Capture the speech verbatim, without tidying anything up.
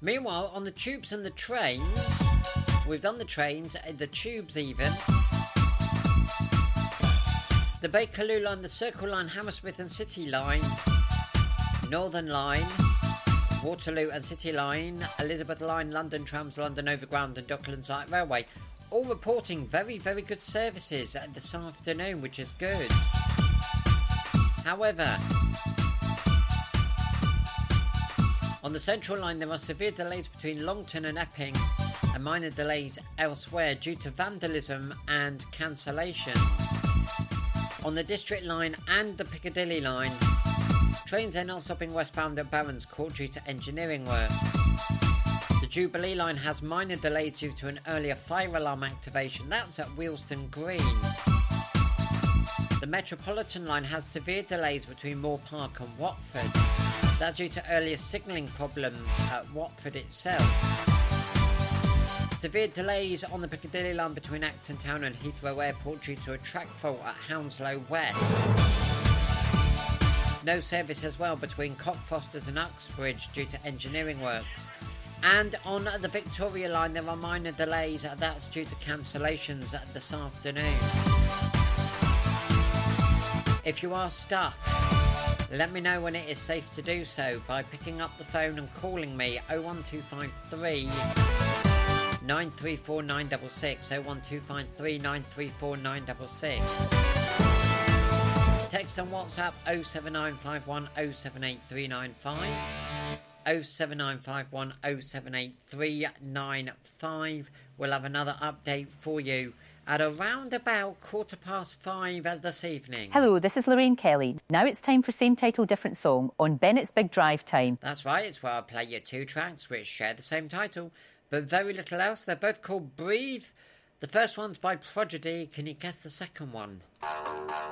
Meanwhile, on the tubes and the trains, we've done the trains, the tubes even. The Bakerloo line, the Circle line, Hammersmith and City line, Northern line, Waterloo and City line, Elizabeth line, London Trams, London Overground and Docklands Light Railway, all reporting very, very good services this afternoon, which is good. However, on the Central line there are severe delays between Longton and Epping and minor delays elsewhere due to vandalism and cancellations. On the District line and the Piccadilly line, trains are not stopping westbound at Barons Court due to engineering works. The Jubilee line has minor delays due to an earlier fire alarm activation. That's at Wealdstone Green. The Metropolitan line has severe delays between Moore Park and Watford. That's due to earlier signalling problems at Watford itself. Severe delays on the Piccadilly line between Acton Town and Heathrow Airport due to a track fault at Hounslow West. No service as well between Cockfosters and Uxbridge due to engineering works. And on the Victoria line there are minor delays, that's due to cancellations this afternoon. If you are stuck, let me know when it is safe to do so by picking up the phone and calling me oh one two five three, nine three four nine six six, oh one two five three, nine three four nine six six. Text on WhatsApp oh seven nine five one oh seven eight three nine five, oh seven nine five one oh seven eight three nine five. We'll have another update for you at around about quarter past five this evening. Hello, this is Lorraine Kelly. Now it's time for Same Title, Different Song on Bennett's Big Drive Time. That's right, it's where I play you two tracks which share the same title, but very little else. They're both called Breathe. The first one's by Prodigy. Can you guess the second one?